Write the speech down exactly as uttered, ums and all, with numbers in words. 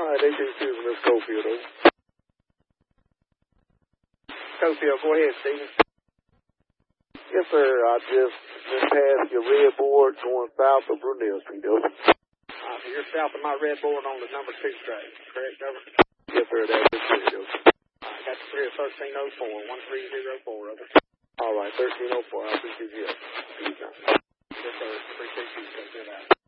All right, eighteen two from Miss Cofield, over. Cofield, go ahead, Stephen. Yes, sir. I just went past your red board going south of Brunel Street, over. Uh, so you're south of my red board on the number two track, correct, over? Yes, sir. That's it, over. I got you here at thirteen oh four, one three oh four, over. All right, thirteen oh four. I appreciate you. Yes, sir. Appreciate you. Check that out.